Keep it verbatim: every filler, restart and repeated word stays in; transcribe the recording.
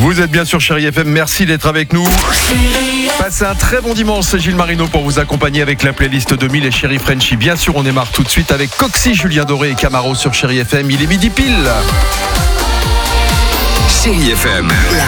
Vous êtes bien sur Chérie F M, merci d'être avec nous. Passez un très bon dimanche, c'est Gilles Marino pour vous accompagner avec la playlist deux mille et Chérie Frenchy. Bien sûr, on démarre tout de suite avec Coxy, Julien Doré et Camaro sur Chérie F M. Il est midi pile. Chérie F M.